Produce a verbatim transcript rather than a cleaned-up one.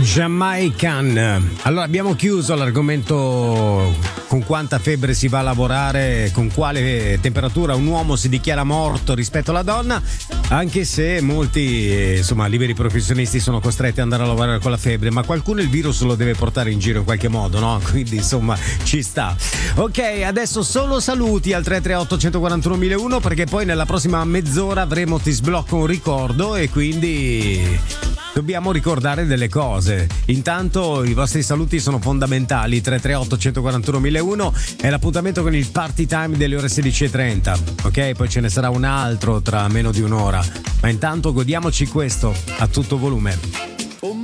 Jamaican. Allora abbiamo chiuso l'argomento con quanta febbre si va a lavorare, con quale temperatura un uomo si dichiara morto rispetto alla donna, anche se molti insomma liberi professionisti sono costretti ad andare a lavorare con la febbre, ma qualcuno il virus lo deve portare in giro in qualche modo, no? Quindi insomma ci sta. Ok, adesso solo saluti al tre tre otto uno quattro uno uno uno, perché poi nella prossima mezz'ora avremo Ti sblocco un ricordo e quindi dobbiamo ricordare delle cose. Intanto i vostri saluti sono fondamentali. Tre tre otto uno quattro uno uno uno è l'appuntamento con il party time delle ore sedici e trenta. Ok, poi ce ne sarà un altro tra meno di un'ora, ma intanto godiamoci questo a tutto volume.